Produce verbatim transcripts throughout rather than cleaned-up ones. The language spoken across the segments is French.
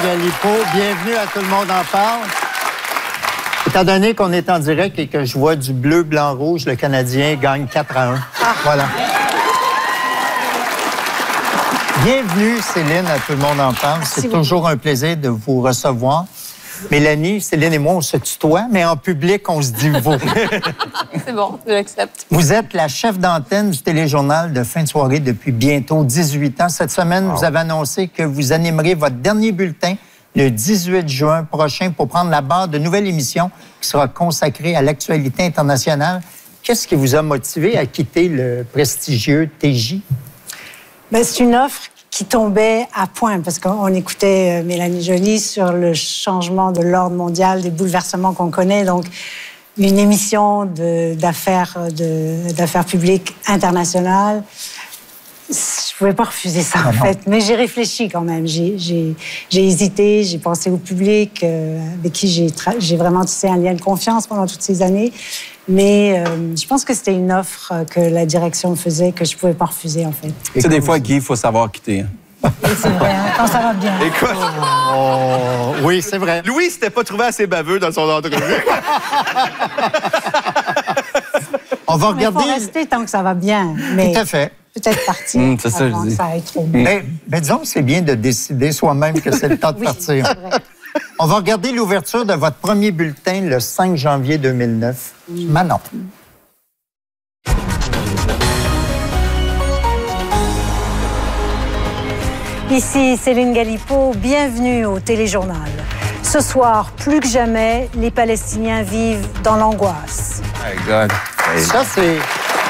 Galipo. Bienvenue à Tout le monde en parle. Étant donné qu'on est en direct et que je vois du bleu, blanc, rouge, le Canadien gagne quatre à un. Ah. Voilà. Bienvenue, Céline, à Tout le monde en parle. C'est toujours un plaisir de vous recevoir. Mélanie, Céline et moi, on se tutoie, mais en public, on se dit vous. C'est bon, je l'accepte. Vous êtes la chef d'antenne du téléjournal de fin de soirée depuis bientôt dix-huit ans. Cette semaine, wow. Vous avez annoncé que vous animerez votre dernier bulletin le dix-huit juin prochain pour prendre la barre de nouvelle émission qui sera consacrée à l'actualité internationale. Qu'est-ce qui vous a motivé à quitter le prestigieux T J? Bien, c'est une offre qui tombait à point, parce qu'on écoutait Mélanie Joly sur le changement de l'ordre mondial, des bouleversements qu'on connaît. Donc, une émission d'affaires de, d'affaires publiques internationales, je ne pouvais pas refuser ça, en fait. Mais j'ai réfléchi quand même. J'ai hésité, j'ai pensé au public, euh, avec qui j'ai vraiment tissé un lien de confiance pendant toutes ces années. Mais euh, je pense que c'était une offre que la direction faisait que je ne pouvais pas refuser, en fait. Tu sais, des fois, Guy, il faut savoir quitter. Hein. C'est vrai, hein, quand ça va bien. Écoute. Oh, oui, c'est vrai. Louis s'était pas trouvé assez baveux dans son entrevue. On va regarder... Il faut rester tant que ça va bien. Mais tout à fait. Peut-être partir mmh, c'est ça, avant je dis. que ça aille trop bien. Mais, mais disons que c'est bien de décider soi-même que c'est le temps de oui, partir. C'est vrai. On va regarder l'ouverture de votre premier bulletin le cinq janvier deux mille neuf. Mmh. Manon. Ici Céline Galipo, bienvenue au téléjournal. Ce soir, plus que jamais, les Palestiniens vivent dans l'angoisse. My God. Ça, c'est...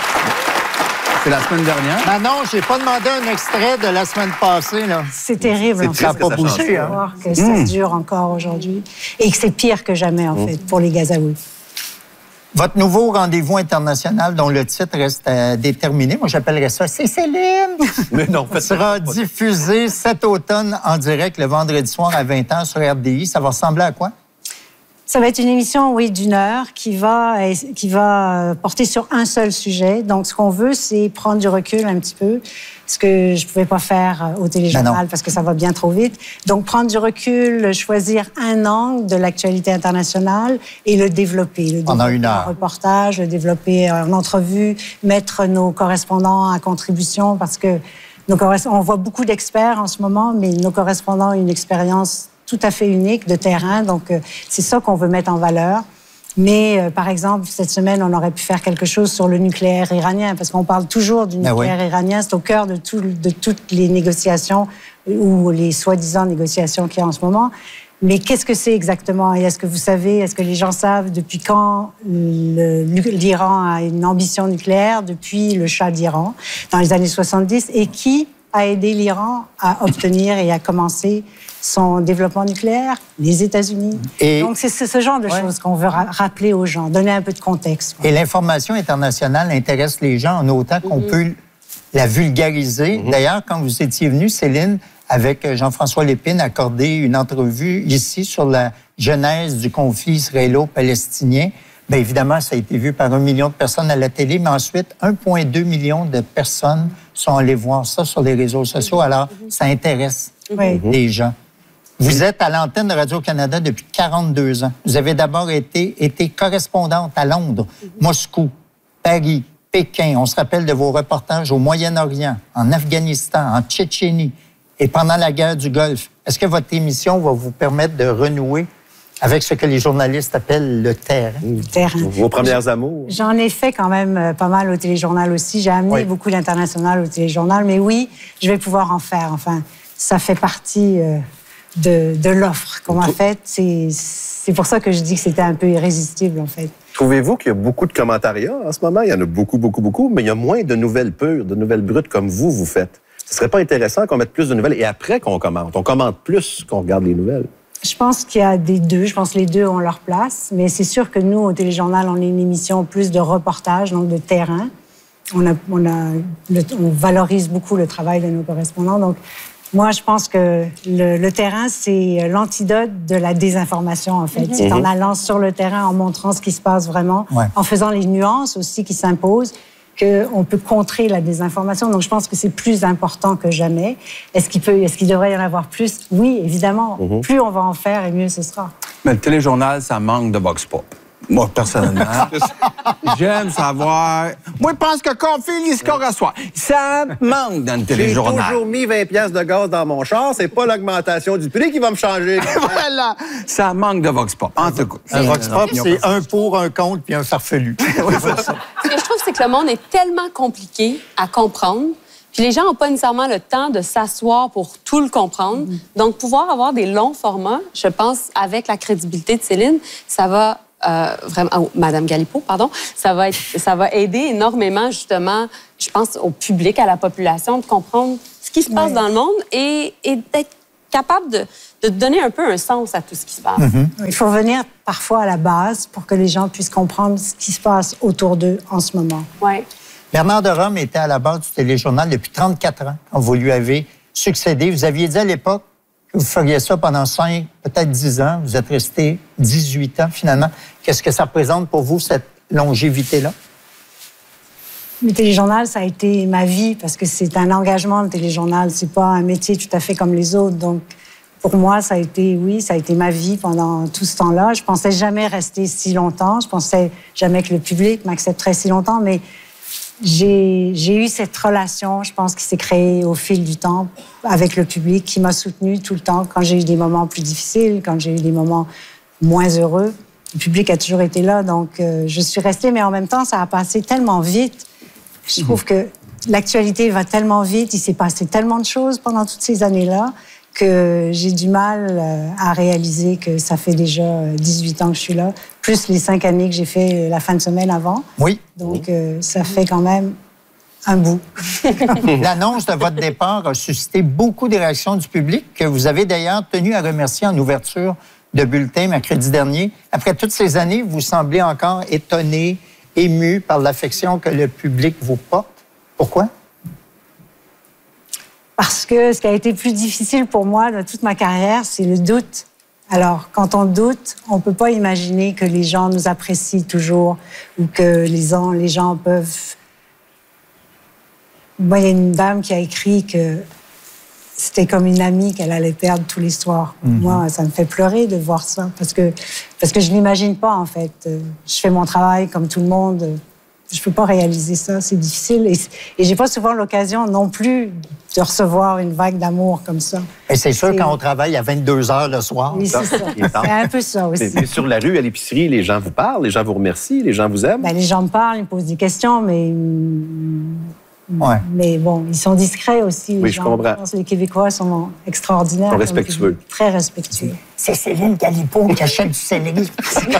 C'est la semaine dernière? Manon, j'ai pas demandé un extrait de la semaine passée, là. C'est terrible, en fait. Ça n'a pas bougé, hein? Voir que ça mmh. dure encore aujourd'hui et que c'est pire que jamais, en mmh. fait, pour les Gazaouis. Votre nouveau rendez-vous international, dont le titre reste à déterminer, moi j'appellerais ça « C'est Céline ». Mais non, faites sera diffusé cet automne en direct le vendredi soir à vingt heures sur R D I. Ça va ressembler à quoi? Ça va être une émission, oui, d'une heure qui va, qui va porter sur un seul sujet. Donc, ce qu'on veut, c'est prendre du recul un petit peu, ce que je ne pouvais pas faire au téléjournal parce que ça va bien trop vite. Donc, prendre du recul, choisir un angle de l'actualité internationale et le développer. Le Pendant une heure. En reportage, le développer en entrevue, mettre nos correspondants à contribution parce que nos on voit beaucoup d'experts en ce moment, mais nos correspondants ont une expérience tout à fait unique de terrain. Donc, euh, c'est ça qu'on veut mettre en valeur. Mais, euh, par exemple, cette semaine, on aurait pu faire quelque chose sur le nucléaire iranien, parce qu'on parle toujours du nucléaire ah oui. iranien. C'est au cœur de, tout, de toutes les négociations, ou les soi-disant négociations qu'il y a en ce moment. Mais qu'est-ce que c'est exactement? Et est-ce que vous savez, est-ce que les gens savent depuis quand l'Iran a une ambition nucléaire? Depuis le Shah d'Iran, dans les années soixante-dix. Et qui a aidé l'Iran à obtenir et à commencer son développement nucléaire? Les États-Unis. Et... Donc, c'est ce genre de ouais. choses qu'on veut ra rappeler aux gens, donner un peu de contexte. Et l'information internationale intéresse les gens en autant qu'on mm-hmm. peut la vulgariser. Mm-hmm. D'ailleurs, quand vous étiez venue, Céline, avec Jean-François Lépine, accorder une entrevue ici sur la genèse du conflit israélo-palestinien, bien évidemment, ça a été vu par un million de personnes à la télé, mais ensuite, un virgule deux million de personnes sont allées voir ça sur les réseaux sociaux. Alors, ça intéresse oui. les gens. Vous êtes à l'antenne de Radio-Canada depuis quarante-deux ans. Vous avez d'abord été, été correspondante à Londres, Moscou, Paris, Pékin. On se rappelle de vos reportages au Moyen-Orient, en Afghanistan, en Tchétchénie et pendant la guerre du Golfe. Est-ce que votre émission va vous permettre de renouer avec ce que les journalistes appellent le terrain? Le terrain. Vos premières amours. J'en ai fait quand même pas mal au téléjournal aussi. J'ai amené oui. beaucoup l'international au téléjournal. Mais oui, je vais pouvoir en faire. Enfin, ça fait partie euh, de, de l'offre qu'on m'a faite. C'est pour ça que je dis que c'était un peu irrésistible, en fait. Trouvez-vous qu'il y a beaucoup de commentariats en ce moment? Il y en a beaucoup, beaucoup, beaucoup. Mais il y a moins de nouvelles pures, de nouvelles brutes comme vous, vous faites. Ce serait pas intéressant qu'on mette plus de nouvelles et après qu'on commente? On commente plus qu'on regarde les nouvelles. Je pense qu'il y a des deux. Je pense que les deux ont leur place. Mais c'est sûr que nous, au téléjournal, on est une émission plus de reportage, donc de terrain. On, a, on, a, le, on valorise beaucoup le travail de nos correspondants. Donc, moi, je pense que le, le terrain, c'est l'antidote de la désinformation, en fait. Mm-hmm. C'est en allant sur le terrain, en montrant ce qui se passe vraiment, ouais. en faisant les nuances aussi qui s'imposent. qu'on peut contrer la désinformation. Donc, je pense que c'est plus important que jamais. Est-ce qu'il peut, est-ce qu'il devrait y en avoir plus? Oui, évidemment. Mm-hmm. Plus on va en faire, et mieux ce sera. Mais le téléjournal, ça manque de vox pop. Moi, personnellement, j'aime savoir... Moi, je pense que qu'on fait les scores à soi. Ça manque dans le téléjournal. J'ai toujours mis vingt piastres de gaz dans mon char. C'est pas l'augmentation du prix qui va me changer. Voilà! Ça manque de vox pop. En tout cas. Un vox pop, c'est un pour, un contre, puis un farfelu. Ce que je trouve, c'est que le monde est tellement compliqué à comprendre. Puis les gens n'ont pas nécessairement le temps de s'asseoir pour tout le comprendre. Mm. Donc, pouvoir avoir des longs formats, je pense, avec la crédibilité de Céline, ça va... Euh, vraiment, oh, Madame Galipeau, pardon, ça va, être, ça va aider énormément, justement, je pense, au public, à la population, de comprendre ce qui se passe oui. dans le monde et, et d'être capable de, de donner un peu un sens à tout ce qui se passe. Mm-hmm. Il faut revenir parfois à la base pour que les gens puissent comprendre ce qui se passe autour d'eux en ce moment. Oui. Bernard de Rome était à la base du téléjournal depuis trente-quatre ans, quand vous lui avez succédé. Vous aviez dit à l'époque que vous feriez ça pendant cinq, peut-être dix ans. Vous êtes resté dix-huit ans, finalement. Qu'est-ce que ça représente pour vous, cette longévité-là? Le téléjournal, ça a été ma vie, parce que c'est un engagement, le téléjournal. C'est pas un métier tout à fait comme les autres. Donc, pour moi, ça a été, oui, ça a été ma vie pendant tout ce temps-là. Je pensais jamais rester si longtemps. Je pensais jamais que le public m'accepterait si longtemps, mais J'ai, j'ai eu cette relation, je pense, qui s'est créée au fil du temps avec le public, qui m'a soutenue tout le temps. Quand j'ai eu des moments plus difficiles, quand j'ai eu des moments moins heureux, le public a toujours été là. Donc, euh, je suis restée, mais en même temps, ça a passé tellement vite. Je trouve que l'actualité va tellement vite. Il s'est passé tellement de choses pendant toutes ces années-là que j'ai du mal à réaliser que ça fait déjà dix-huit ans que je suis là, plus les cinq années que j'ai fait la fin de semaine avant. Oui. Donc, euh, ça fait quand même un bout. L'annonce de votre départ a suscité beaucoup de réactions du public, que vous avez d'ailleurs tenu à remercier en ouverture de bulletin mercredi dernier. Après toutes ces années, vous semblez encore étonné, ému par l'affection que le public vous porte. Pourquoi? Parce que ce qui a été plus difficile pour moi dans toute ma carrière, c'est le doute. Alors, quand on doute, on ne peut pas imaginer que les gens nous apprécient toujours ou que les gens, les gens peuvent... Moi, il y a une dame qui a écrit que c'était comme une amie qu'elle allait perdre tous les soirs. Mm-hmm. Moi, ça me fait pleurer de voir ça parce que, parce que je ne l'imagine pas, en fait. Je fais mon travail comme tout le monde. Je ne peux pas réaliser ça, c'est difficile. Et, et je n'ai pas souvent l'occasion non plus de recevoir une vague d'amour comme ça. Et c'est sûr, c'est... quand on travaille à vingt-deux heures le soir. Oui, c'est ça. C'est un peu ça aussi. Mais sur la rue, à l'épicerie, les gens vous parlent, les gens vous remercient, les gens vous aiment? Ben, les gens me parlent, ils me posent des questions, mais... Ouais. Mais bon, ils sont discrets aussi. Oui, les je gens. comprends. Je pense que les Québécois sont extraordinaires. Ils sont respectueux. Très respectueux. C'est Céline Galipeau qui achète du céleri.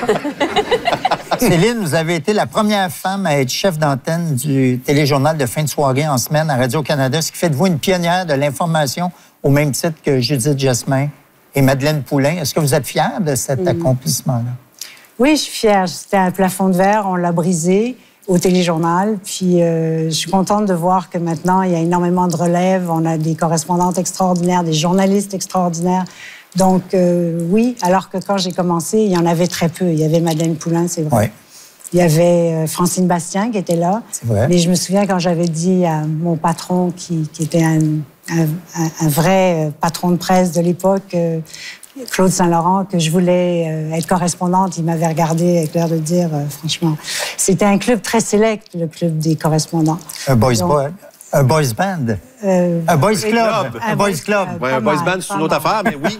Céline, vous avez été la première femme à être chef d'antenne du téléjournal de fin de soirée en semaine à Radio-Canada, ce qui fait de vous une pionnière de l'information au même titre que Judith Jasmin et Madeleine Poulain. Est-ce que vous êtes fière de cet mmh. accomplissement-là? Oui, je suis fière. C'était un plafond de verre, on l'a brisé au téléjournal. Puis euh, je suis contente de voir que maintenant, il y a énormément de relève. On a des correspondantes extraordinaires, des journalistes extraordinaires. Donc, euh, oui, alors que quand j'ai commencé, il y en avait très peu. Il y avait Madeleine Poulain, c'est vrai. Ouais. Il y avait euh, Francine Bastien qui était là. C'est vrai. Mais je me souviens quand j'avais dit à mon patron, qui, qui était un, un, un vrai patron de presse de l'époque, euh, Claude Saint-Laurent, que je voulais euh, être correspondante, il m'avait regardé avec l'air de dire, euh, franchement, c'était un club très sélect, le club des correspondants. Un boys, Donc, boy, un boys band. Euh, un boys club. club. Un, un boys club. Ouais, un boys band, c'est une autre affaire, mais oui.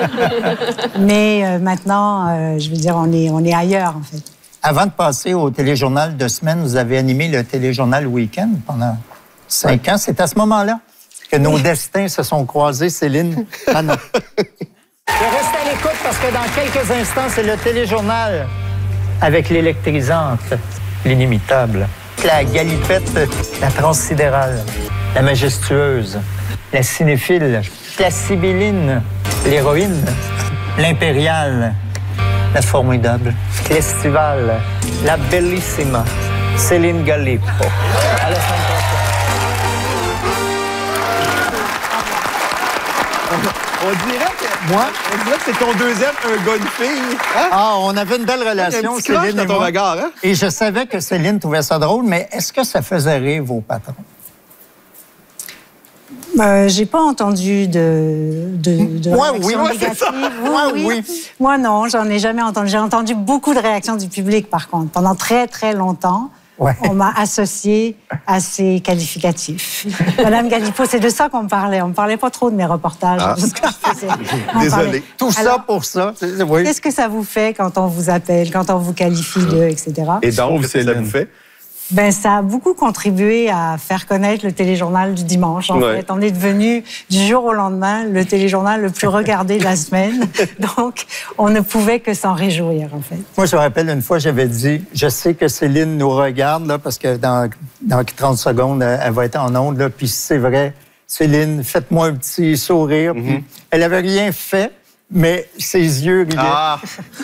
mais euh, maintenant, euh, je veux dire, on est, on est ailleurs, en fait. Avant de passer au téléjournal de semaine, vous avez animé le téléjournal Week-end pendant cinq ouais. ans. C'est à ce moment-là que nos destins se sont croisés, Céline. Ah non. Restez à l'écoute parce que dans quelques instants, c'est le téléjournal avec l'électrisante, l'inimitable, la galipette, la transsidérale, la majestueuse, la cinéphile, la sibylline, l'héroïne, l'impériale, la formidable, l'estivale, la bellissima, Céline Galipeau. À la semaine prochaine. On dirait que, Moi? on dirait que c'est ton deuxième, un gars, une fille. Hein? Ah, on avait une belle relation, Un petit crush Céline dans et ton moi. regard, hein? Et je savais que Céline trouvait ça drôle, mais est-ce que ça faisait rire vos patrons? Euh, j'ai pas entendu de, de, de Moi, réactions oui, moi, c'est négatives. ça. Oui, Moi, oui. oui. Moi, non, j'en ai jamais entendu. J'ai entendu beaucoup de réactions du public, par contre. Pendant très, très longtemps, Ouais. on m'a associé à ces qualificatifs. Madame Galipeau, c'est de ça qu'on me parlait. On me parlait pas trop de mes reportages. Ah. De ce que je faisais. On Désolé. parlait. Tout ça Alors, pour ça. c'est- Oui. qu'est-ce que ça vous fait quand on vous appelle, quand on vous qualifie de, et cetera? Et donc, Pauvre qu'est-ce que ça Céline. vous fait? Ben, ça a beaucoup contribué à faire connaître le téléjournal du dimanche. En Ouais. fait, on est devenu du jour au lendemain le téléjournal le plus regardé de la semaine. Donc, on ne pouvait que s'en réjouir, en fait. Moi, je me rappelle une fois, j'avais dit, je sais que Céline nous regarde, là, parce que dans, dans trente secondes, elle, elle va être en onde, là, puis c'est vrai, Céline, faites-moi un petit sourire. Puis elle avait rien fait, mais ses yeux riaient. Ah!